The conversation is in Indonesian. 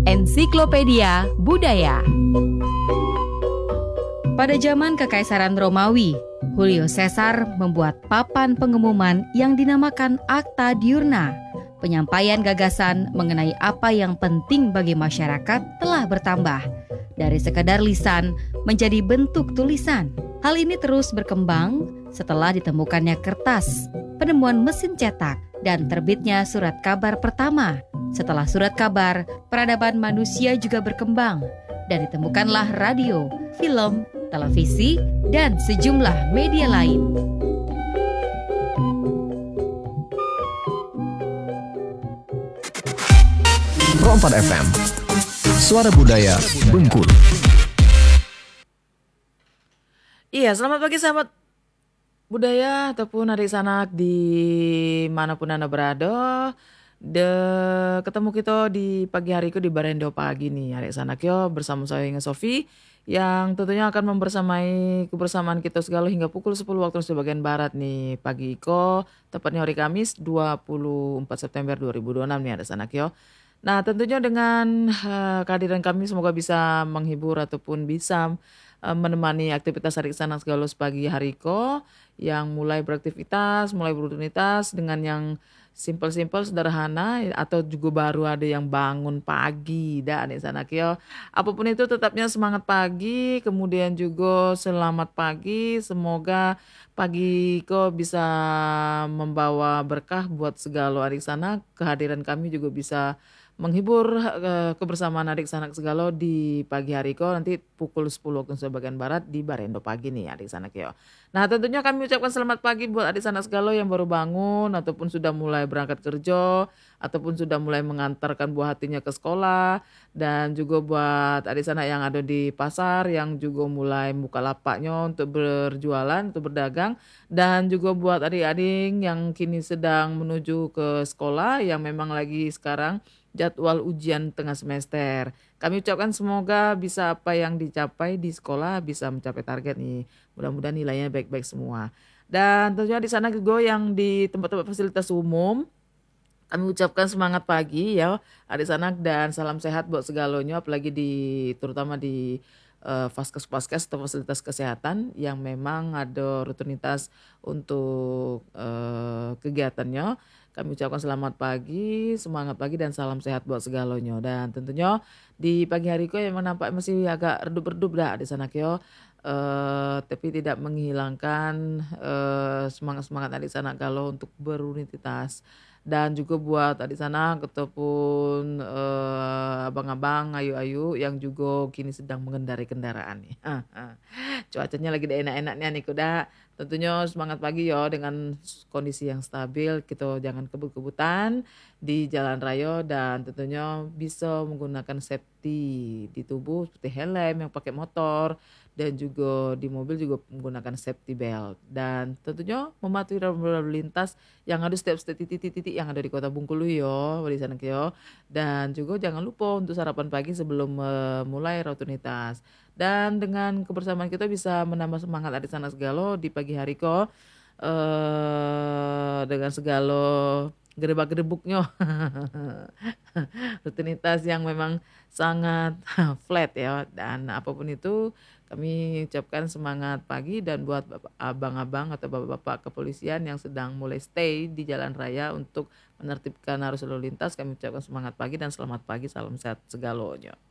Ensiklopedia Budaya. Pada zaman Kekaisaran Romawi, Julius Caesar membuat papan pengumuman yang dinamakan Acta Diurna. Penyampaian gagasan mengenai apa yang penting bagi masyarakat telah bertambah dari sekadar lisan menjadi bentuk tulisan. Hal ini terus berkembang setelah ditemukannya kertas, penemuan mesin cetak, dan terbitnya surat kabar pertama. Setelah surat kabar, peradaban manusia juga berkembang dan ditemukanlah radio, film, televisi, dan sejumlah media lain. Pro 4 FM, Suara Budaya Bengkulu. Iya, selamat pagi sahabat budaya ataupun adik sanak di manapun Anda berada. Ketemu kita di pagi hari di Barendo pagi nih adik sanak yo, bersama saya Inge Sofi yang tentunya akan membersamai kebersamaan kita segala hingga pukul 10 waktu Indonesia bagian barat nih pagi iko, tepatnya hari Kamis 24 September 2026 nih adik sanak yo. Nah tentunya dengan kehadiran kami semoga bisa menghibur ataupun bisa menemani aktivitas adik sanak segala pagi hari ko yang mulai beraktivitas, mulai berrutinitas dengan yang simpel-simpel sederhana atau juga baru ada yang bangun pagi dah adik sanak yo. Apapun itu tetapnya semangat pagi, kemudian juga selamat pagi, semoga pagi ko bisa membawa berkah buat segala adik sanak. Kehadiran kami juga bisa menghibur kebersamaan adik sanak segala di pagi hari ko nanti pukul 10 waktu Indonesia bagian barat di Barendo pagi nih adik sanak yo. Nah tentunya kami ucapkan selamat pagi buat adik sanak segala yang baru bangun ataupun sudah mulai berangkat kerja ataupun sudah mulai mengantarkan buah hatinya ke sekolah, dan juga buat adik sanak yang ada di pasar yang juga mulai buka lapaknya untuk berjualan, untuk berdagang, dan juga buat adik-adik yang kini sedang menuju ke sekolah yang memang lagi sekarang jadwal ujian tengah semester. Kami ucapkan semoga bisa apa yang dicapai di sekolah bisa mencapai target nih. Mudah-mudahan nilainya baik-baik semua. Dan tentunya di sana juga yang di tempat-tempat fasilitas umum, kami ucapkan semangat pagi ya adik sanak dan salam sehat buat segalanya, apalagi terutama di Vaskes atau fasilitas kesehatan yang memang ada rutinitas untuk kegiatannya. Kami ucapkan selamat pagi, semangat pagi dan salam sehat buat segalanya. Dan tentunya di pagi hari ko yang nampak masih agak redup-redup dah di sana kyo. Tapi tidak menghilangkan semangat-semangat adik sanak galau untuk berunitas. Dan juga buat adik sanak ataupun abang-abang ayu-ayu yang juga kini sedang mengendarai kendaraan nih. Cuacanya lagi enak-enaknya nih kuda. Tentunya semangat pagi ya dengan kondisi yang stabil, kita jangan kebut-kebutan di jalan raya dan tentunya bisa menggunakan safety di tubuh seperti helm yang pakai motor dan juga di mobil juga menggunakan safety belt, dan tentunya mematuhi lalu lintas yang ada setiap titik-titik yang ada di Kota Bengkulu yo, di sana yo. Dan juga jangan lupa untuk sarapan pagi sebelum mulai rutinitas. Dan dengan kebersamaan kita bisa menambah semangat adik sanak segala di pagi hari ko dengan segala gerebak-gerebuknya rutinitas yang memang sangat flat ya. Dan apapun itu kami ucapkan semangat pagi, dan buat abang-abang atau bapak-bapak kepolisian yang sedang mulai stay di jalan raya untuk menertibkan arus lalu lintas, kami ucapkan semangat pagi dan selamat pagi, salam sehat segalanya.